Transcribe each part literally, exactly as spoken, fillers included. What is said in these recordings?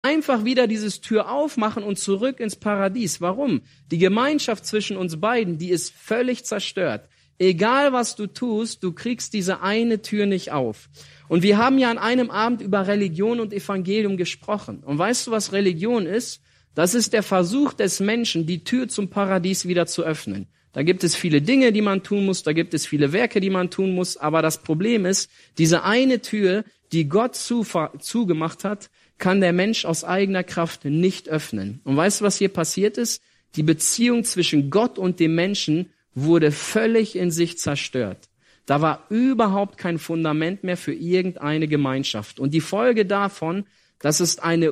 einfach wieder dieses Tür aufmachen und zurück ins Paradies. Warum? Die Gemeinschaft zwischen uns beiden, die ist völlig zerstört. Egal was du tust, du kriegst diese eine Tür nicht auf. Und wir haben ja an einem Abend über Religion und Evangelium gesprochen. Und weißt du, was Religion ist? Das ist der Versuch des Menschen, die Tür zum Paradies wieder zu öffnen. Da gibt es viele Dinge, die man tun muss, da gibt es viele Werke, die man tun muss. Aber das Problem ist, diese eine Tür, die Gott zu, zugemacht hat, kann der Mensch aus eigener Kraft nicht öffnen. Und weißt du, was hier passiert ist? Die Beziehung zwischen Gott und dem Menschen wurde völlig in sich zerstört. Da war überhaupt kein Fundament mehr für irgendeine Gemeinschaft. Und die Folge davon, das ist eine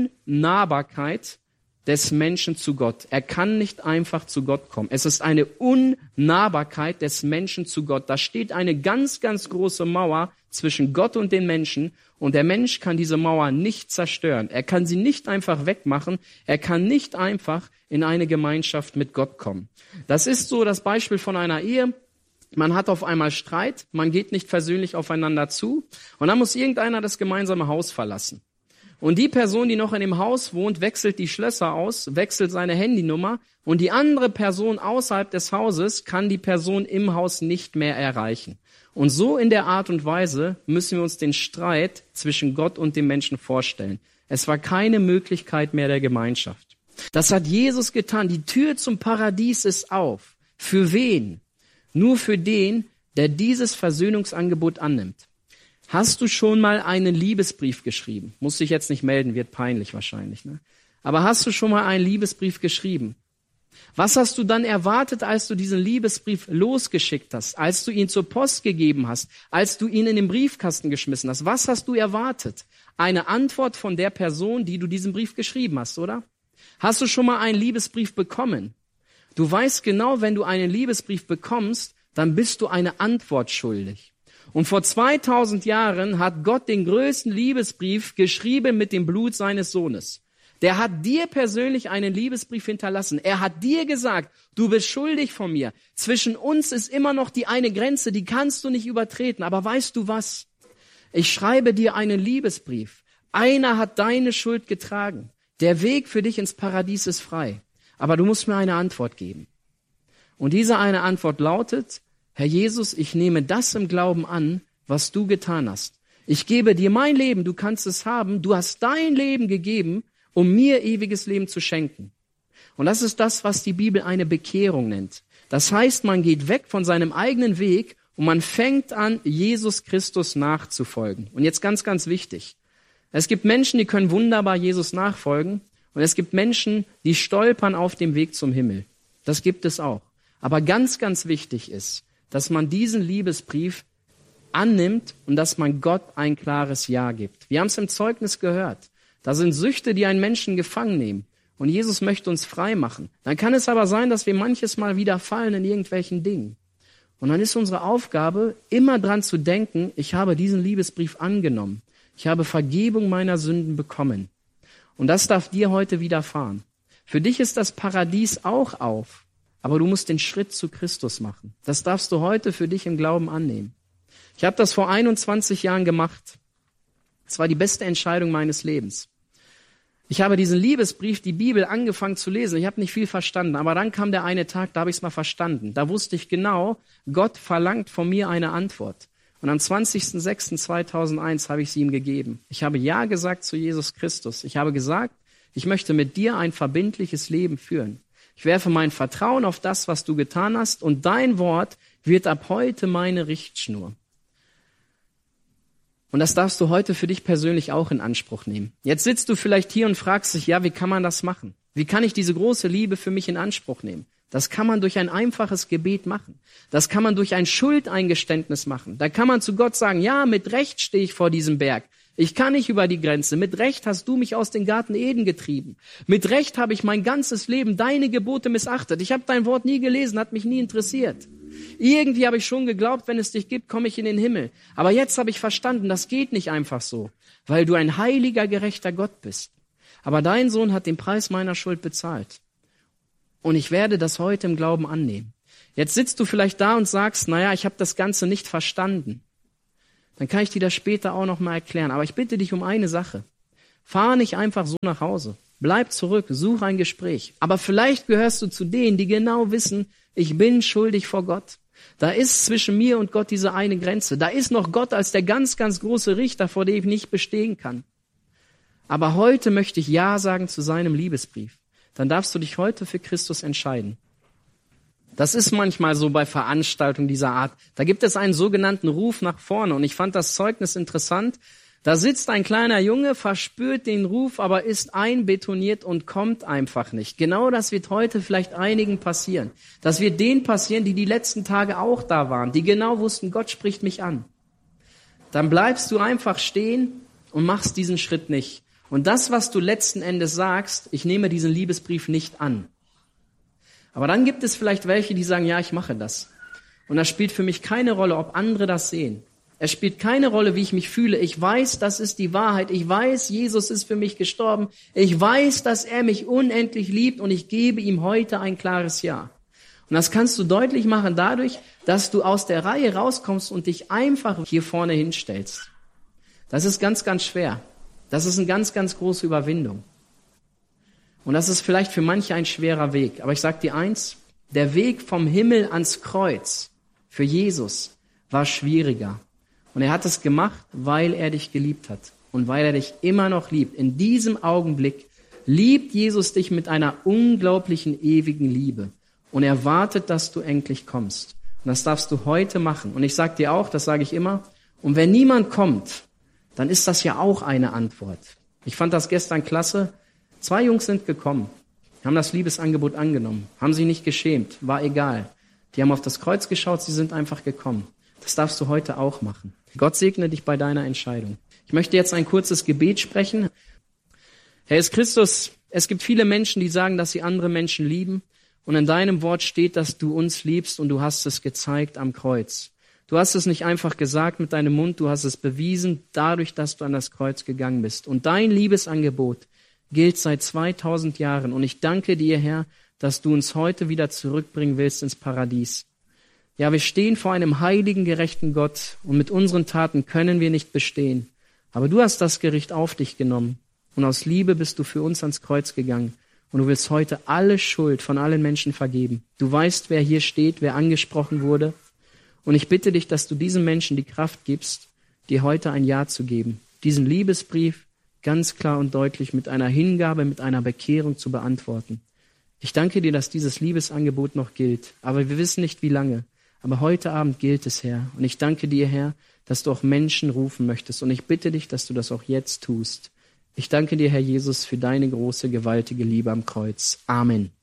Unnahbarkeit des Menschen zu Gott. Er kann nicht einfach zu Gott kommen. Es ist eine Unnahbarkeit des Menschen zu Gott. Da steht eine ganz, ganz große Mauer zwischen Gott und den Menschen. Und der Mensch kann diese Mauer nicht zerstören. Er kann sie nicht einfach wegmachen. Er kann nicht einfach in eine Gemeinschaft mit Gott kommen. Das ist so das Beispiel von einer Ehe. Man hat auf einmal Streit, man geht nicht versöhnlich aufeinander zu und dann muss irgendeiner das gemeinsame Haus verlassen. Und die Person, die noch in dem Haus wohnt, wechselt die Schlösser aus, wechselt seine Handynummer und die andere Person außerhalb des Hauses kann die Person im Haus nicht mehr erreichen. Und so in der Art und Weise müssen wir uns den Streit zwischen Gott und dem Menschen vorstellen. Es war keine Möglichkeit mehr der Gemeinschaft. Das hat Jesus getan. Die Tür zum Paradies ist auf. Für wen? Nur für den, der dieses Versöhnungsangebot annimmt. Hast du schon mal einen Liebesbrief geschrieben? Muss dich jetzt nicht melden, wird peinlich wahrscheinlich, ne? Aber hast du schon mal einen Liebesbrief geschrieben? Was hast du dann erwartet, als du diesen Liebesbrief losgeschickt hast, als du ihn zur Post gegeben hast, als du ihn in den Briefkasten geschmissen hast? Was hast du erwartet? Eine Antwort von der Person, die du diesen Brief geschrieben hast, oder? Hast du schon mal einen Liebesbrief bekommen? Du weißt genau, wenn du einen Liebesbrief bekommst, dann bist du eine Antwort schuldig. Und vor zweitausend Jahren hat Gott den größten Liebesbrief geschrieben mit dem Blut seines Sohnes. Der hat dir persönlich einen Liebesbrief hinterlassen. Er hat dir gesagt, du bist schuldig von mir. Zwischen uns ist immer noch die eine Grenze, die kannst du nicht übertreten. Aber weißt du was? Ich schreibe dir einen Liebesbrief. Einer hat deine Schuld getragen. Der Weg für dich ins Paradies ist frei. Aber du musst mir eine Antwort geben. Und diese eine Antwort lautet, Herr Jesus, ich nehme das im Glauben an, was du getan hast. Ich gebe dir mein Leben, du kannst es haben. Du hast dein Leben gegeben, um mir ewiges Leben zu schenken. Und das ist das, was die Bibel eine Bekehrung nennt. Das heißt, man geht weg von seinem eigenen Weg und man fängt an, Jesus Christus nachzufolgen. Und jetzt ganz, ganz wichtig. Es gibt Menschen, die können wunderbar Jesus nachfolgen. Und es gibt Menschen, die stolpern auf dem Weg zum Himmel. Das gibt es auch. Aber ganz, ganz wichtig ist, dass man diesen Liebesbrief annimmt und dass man Gott ein klares Ja gibt. Wir haben es im Zeugnis gehört. Da sind Süchte, die einen Menschen gefangen nehmen. Und Jesus möchte uns frei machen. Dann kann es aber sein, dass wir manches Mal wieder fallen in irgendwelchen Dingen. Und dann ist unsere Aufgabe, immer dran zu denken, ich habe diesen Liebesbrief angenommen. Ich habe Vergebung meiner Sünden bekommen. Und das darf dir heute widerfahren. Für dich ist das Paradies auch auf. Aber du musst den Schritt zu Christus machen. Das darfst du heute für dich im Glauben annehmen. Ich habe das vor einundzwanzig Jahren gemacht. Es war die beste Entscheidung meines Lebens. Ich habe diesen Liebesbrief, die Bibel, angefangen zu lesen. Ich habe nicht viel verstanden, aber dann kam der eine Tag, da habe ich es mal verstanden. Da wusste ich genau, Gott verlangt von mir eine Antwort. Und am zwanzigsten sechsten zweitausendeins habe ich sie ihm gegeben. Ich habe Ja gesagt zu Jesus Christus. Ich habe gesagt, ich möchte mit dir ein verbindliches Leben führen. Ich werfe mein Vertrauen auf das, was du getan hast, und dein Wort wird ab heute meine Richtschnur. Und das darfst du heute für dich persönlich auch in Anspruch nehmen. Jetzt sitzt du vielleicht hier und fragst dich, ja, wie kann man das machen? Wie kann ich diese große Liebe für mich in Anspruch nehmen? Das kann man durch ein einfaches Gebet machen. Das kann man durch ein Schuldeingeständnis machen. Da kann man zu Gott sagen, ja, mit Recht stehe ich vor diesem Berg. Ich kann nicht über die Grenze. Mit Recht hast du mich aus dem Garten Eden getrieben. Mit Recht habe ich mein ganzes Leben deine Gebote missachtet. Ich habe dein Wort nie gelesen, hat mich nie interessiert. Irgendwie habe ich schon geglaubt, wenn es dich gibt, komme ich in den Himmel. Aber jetzt habe ich verstanden, das geht nicht einfach so, weil du ein heiliger, gerechter Gott bist. Aber dein Sohn hat den Preis meiner Schuld bezahlt. Und ich werde das heute im Glauben annehmen. Jetzt sitzt du vielleicht da und sagst, naja, ich habe das Ganze nicht verstanden. Dann kann ich dir das später auch noch mal erklären. Aber ich bitte dich um eine Sache. Fahr nicht einfach so nach Hause. Bleib zurück, such ein Gespräch. Aber vielleicht gehörst du zu denen, die genau wissen, ich bin schuldig vor Gott. Da ist zwischen mir und Gott diese eine Grenze. Da ist noch Gott als der ganz, ganz große Richter, vor dem ich nicht bestehen kann. Aber heute möchte ich Ja sagen zu seinem Liebesbrief. Dann darfst du dich heute für Christus entscheiden. Das ist manchmal so bei Veranstaltungen dieser Art. Da gibt es einen sogenannten Ruf nach vorne. Und ich fand das Zeugnis interessant. Da sitzt ein kleiner Junge, verspürt den Ruf, aber ist einbetoniert und kommt einfach nicht. Genau das wird heute vielleicht einigen passieren. Das wird denen passieren, die die letzten Tage auch da waren, die genau wussten, Gott spricht mich an. Dann bleibst du einfach stehen und machst diesen Schritt nicht. Und das, was du letzten Endes sagst, ich nehme diesen Liebesbrief nicht an. Aber dann gibt es vielleicht welche, die sagen, ja, ich mache das. Und das spielt für mich keine Rolle, ob andere das sehen. Es spielt keine Rolle, wie ich mich fühle. Ich weiß, das ist die Wahrheit. Ich weiß, Jesus ist für mich gestorben. Ich weiß, dass er mich unendlich liebt und ich gebe ihm heute ein klares Ja. Und das kannst du deutlich machen dadurch, dass du aus der Reihe rauskommst und dich einfach hier vorne hinstellst. Das ist ganz, ganz schwer. Das ist eine ganz, ganz große Überwindung. Und das ist vielleicht für manche ein schwerer Weg. Aber ich sag dir eins, der Weg vom Himmel ans Kreuz für Jesus war schwieriger. Und er hat es gemacht, weil er dich geliebt hat und weil er dich immer noch liebt. In diesem Augenblick liebt Jesus dich mit einer unglaublichen, ewigen Liebe. Und er wartet, dass du endlich kommst. Und das darfst du heute machen. Und ich sage dir auch, das sage ich immer, und wenn niemand kommt, dann ist das ja auch eine Antwort. Ich fand das gestern klasse. Zwei Jungs sind gekommen, haben das Liebesangebot angenommen, haben sich nicht geschämt, war egal. Die haben auf das Kreuz geschaut, sie sind einfach gekommen. Das darfst du heute auch machen. Gott segne dich bei deiner Entscheidung. Ich möchte jetzt ein kurzes Gebet sprechen. Herr Jesus Christus, es gibt viele Menschen, die sagen, dass sie andere Menschen lieben. Und in deinem Wort steht, dass du uns liebst und du hast es gezeigt am Kreuz. Du hast es nicht einfach gesagt mit deinem Mund, du hast es bewiesen dadurch, dass du an das Kreuz gegangen bist. Und dein Liebesangebot gilt seit zweitausend Jahren. Und ich danke dir, Herr, dass du uns heute wieder zurückbringen willst ins Paradies. Ja, wir stehen vor einem heiligen, gerechten Gott und mit unseren Taten können wir nicht bestehen. Aber du hast das Gericht auf dich genommen und aus Liebe bist du für uns ans Kreuz gegangen und du willst heute alle Schuld von allen Menschen vergeben. Du weißt, wer hier steht, wer angesprochen wurde und ich bitte dich, dass du diesen Menschen die Kraft gibst, dir heute ein Ja zu geben, diesen Liebesbrief ganz klar und deutlich mit einer Hingabe, mit einer Bekehrung zu beantworten. Ich danke dir, dass dieses Liebesangebot noch gilt, aber wir wissen nicht, wie lange. Aber heute Abend gilt es, Herr. Und ich danke dir, Herr, dass du auch Menschen rufen möchtest. Und ich bitte dich, dass du das auch jetzt tust. Ich danke dir, Herr Jesus, für deine große, gewaltige Liebe am Kreuz. Amen.